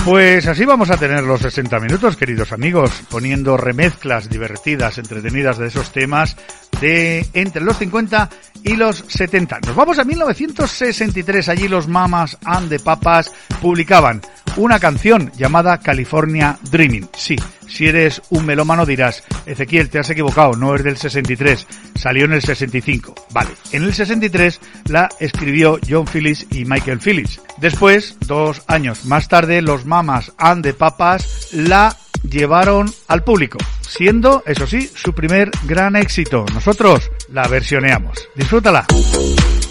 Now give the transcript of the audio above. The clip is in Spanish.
Pues así vamos a tener los 60 minutos, queridos amigos, poniendo remezclas divertidas, entretenidas de esos temas de entre los 50 y los 70. Nos vamos a 1963, allí los Mamas and the Papas publicaban una canción llamada California Dreaming. Sí, si eres un melómano dirás, Ezequiel, te has equivocado, no es del 63, salió en el 65. Vale, en el 63 la escribió John Phillips y Michael Phillips. Después, 2 años más tarde, los Mamas and the Papas la llevaron al público, siendo, eso sí, su primer gran éxito. Nosotros la versioneamos. Disfrútala.